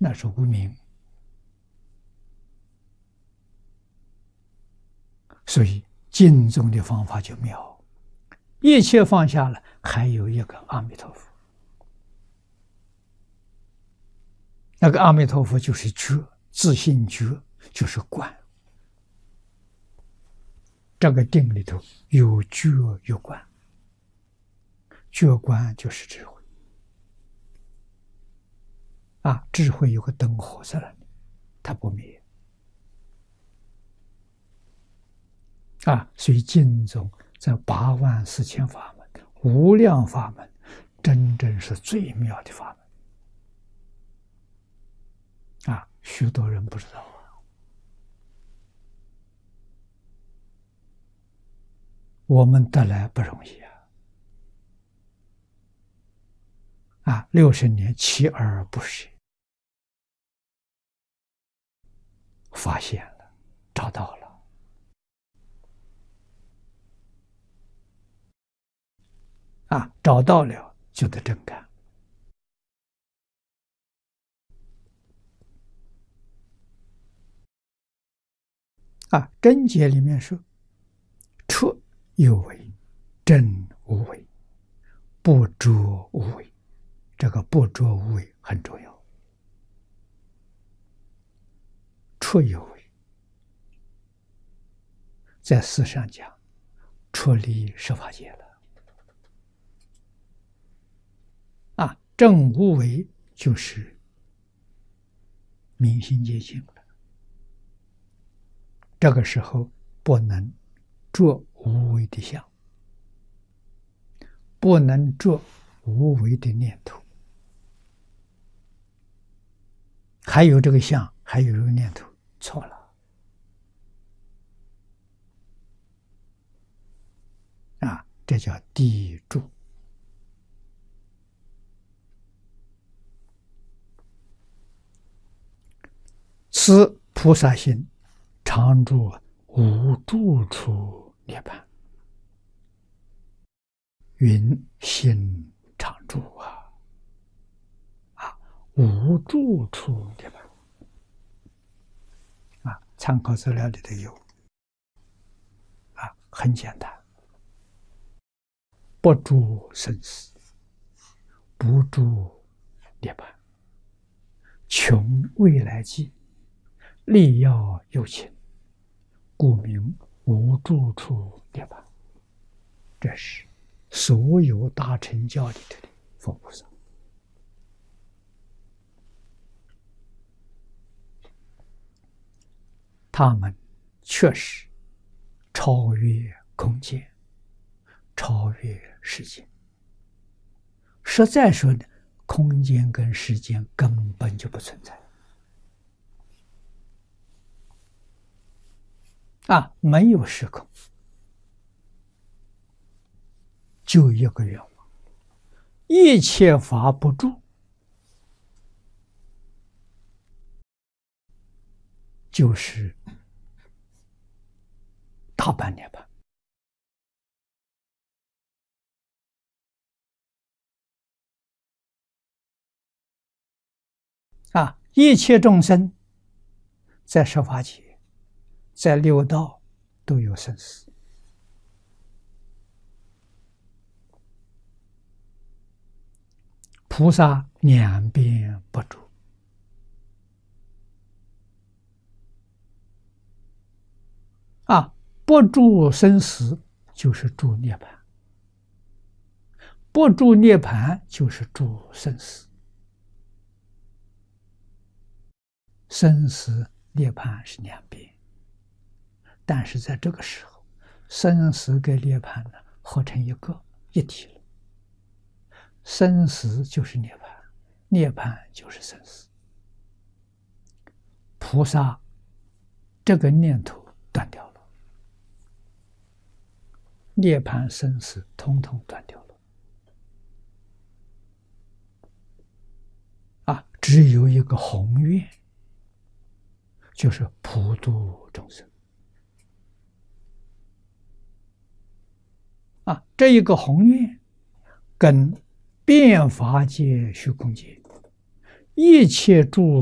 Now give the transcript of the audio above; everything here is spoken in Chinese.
那是无明。所以净宗的方法就妙，一切放下了，还有一个阿弥陀佛。那个阿弥陀佛就是觉，自性觉就是观。这个定里头有觉有观，觉观就是智慧啊，智慧有个灯火在那里，它不灭啊。所以净宗在84000法门、无量法门，真正是最妙的法门啊！许多人不知道啊，我们得来不容易啊！60年锲而不舍，发现了，找到了啊！找到了就得真干啊！真解里面说：彻有为，真无为，不着无为。这个不着无为很重要。彻有为，在事上讲，出离十法界了啊！正无为就是明心见性了。这个时候不能着无为的相，不能着无为的念头，还有这个相，还有这个念头，错了啊！这叫地住。此菩萨心常住无住处涅槃，云心常住无住处涅槃啊！参考资料里头有很简单，不住生死，不住涅槃，穷未来际，力要有情，故名无住处涅槃。这是所有大乘教里头的佛菩萨，他们确实超越空间，超越时间。实在说呢，空间跟时间根本就不存在啊，没有时空，就一个愿望：一切法不住，就是大般涅槃啊！一切众生在十法界，在六道都有生死菩萨两边不住啊！不住生死就是住涅槃，不住涅槃就是住生死。生死涅槃是两边，但是在这个时候，生死跟涅槃呢合成一体了。生死就是涅槃，涅槃就是生死。菩萨这个念头断掉了，涅槃生死统统断掉了啊！只有一个宏愿，就是普度众生啊！这一个宏愿跟变法界虚空界一切诸